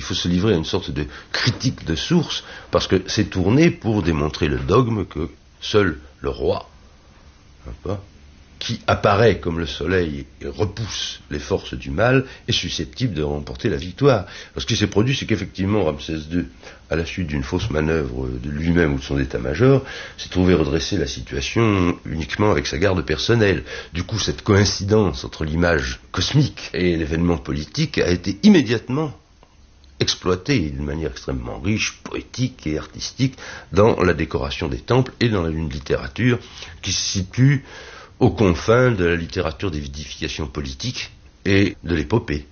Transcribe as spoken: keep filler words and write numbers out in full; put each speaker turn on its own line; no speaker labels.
il faut se livrer à une sorte de critique de source, parce que c'est tourné pour démontrer le dogme que seul le roi, hein, qui apparaît comme le soleil et repousse les forces du mal, est susceptible de remporter la victoire. Parce que ce qui s'est produit, c'est qu'effectivement, Ramsès deux, à la suite d'une fausse manœuvre de lui-même ou de son état-major, s'est trouvé redresser la situation uniquement avec sa garde personnelle. Du coup, cette coïncidence entre l'image cosmique et l'événement politique a été immédiatement exploitée d'une manière extrêmement riche, poétique et artistique dans la décoration des temples et dans une littérature qui se situe aux confins de la littérature d'édification politique et de l'épopée.